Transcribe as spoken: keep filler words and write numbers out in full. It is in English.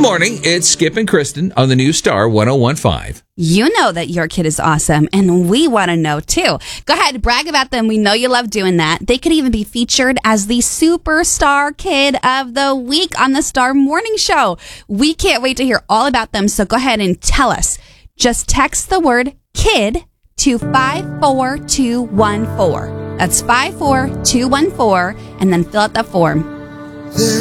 morning. It's Skip and Kristen on the new Star one oh one point five. You know that your kid is awesome, and we want to know, too. Go ahead, brag about them. We know you love doing that. They could even be featured as the Superstar Kid of the Week on the Star Morning Show. We can't wait to hear all about them, so go ahead and tell us. Just text the word KID to five four two one four. That's five four two one four, and then fill out the form.